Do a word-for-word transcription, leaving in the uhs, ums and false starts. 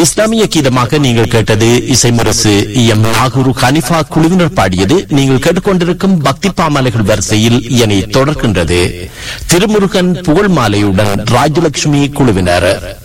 இஸ்லாமிய கீதமாக நீங்கள் கேட்டது இசைமுரசு எம் நாகூர் ஹனிஃபா குழுவினர் பாடியது. நீங்கள் கேட்டுக்கொண்டிருக்கும் பக்தி பாமாலைகள் வரிசையில் இனி தொடர்கின்றது திருமுருகன் புகழ் மாலையுடன் ராஜலட்சுமி குழுவினர்.